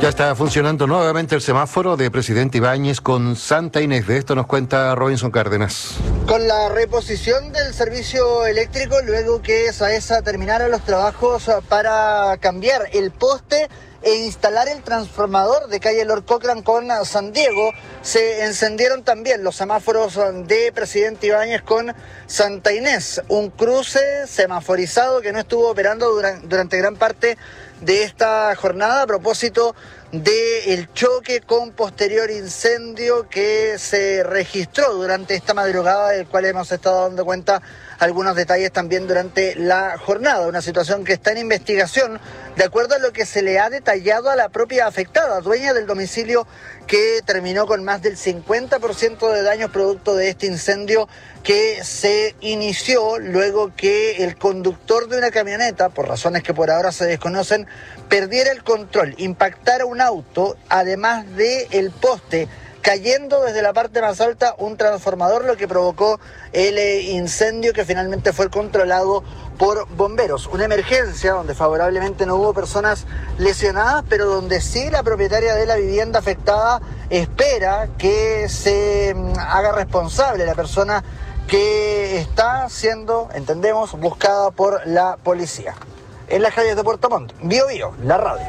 Ya está funcionando nuevamente el semáforo de Presidente Ibáñez con Santa Inés. De esto nos cuenta Robinson Cárdenas. Con la reposición del servicio eléctrico, luego que SAESA terminara los trabajos para cambiar el poste e instalar el transformador de calle Lord Cochrane con San Diego, se encendieron también los semáforos de Presidente Ibáñez con Santa Inés, un cruce semaforizado que no estuvo operando durante gran parte de esta jornada a propósito del choque con posterior incendio que se registró durante esta madrugada, del cual hemos estado dando cuenta algunos detalles también durante la jornada. Una situación que está en investigación, de acuerdo a lo que se le ha detallado a la propia afectada, dueña del domicilio, que terminó con más del 50% de daños producto de este incendio que se inició luego que el conductor de una camioneta, por razones que por ahora se desconocen, perdiera el control, impactara un auto, además del poste, cayendo desde la parte más alta un transformador, lo que provocó el incendio que finalmente fue controlado por bomberos. Una emergencia donde favorablemente no hubo personas lesionadas, pero donde sí la propietaria de la vivienda afectada espera que se haga responsable la persona que está siendo, entendemos, buscada por la policía. En las calles de Puerto Montt, Bio Bio, la radio.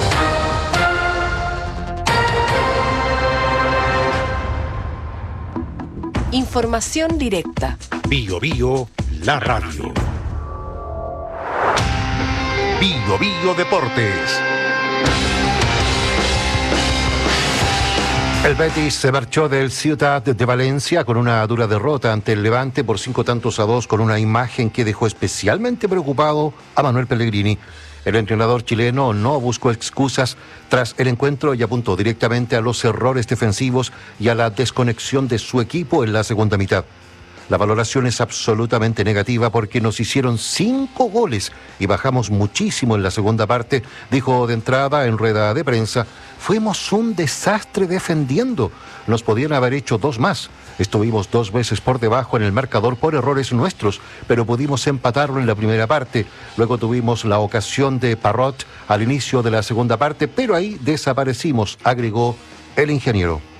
Información directa. Bio Bio, la radio. Bio Bio Deportes. El Betis se marchó del Ciudad de Valencia con una dura derrota ante el Levante por 5-2, con una imagen que dejó especialmente preocupado a Manuel Pellegrini. El entrenador chileno no buscó excusas tras el encuentro y apuntó directamente a los errores defensivos y a la desconexión de su equipo en la segunda mitad. La valoración es absolutamente negativa porque nos hicieron 5 goles y bajamos muchísimo en la segunda parte, dijo de entrada en rueda de prensa. Fuimos un desastre defendiendo, nos podían haber hecho 2 más. Estuvimos 2 veces por debajo en el marcador por errores nuestros, pero pudimos empatarlo en la primera parte. Luego tuvimos la ocasión de Parrot al inicio de la segunda parte, pero ahí desaparecimos, agregó el ingeniero.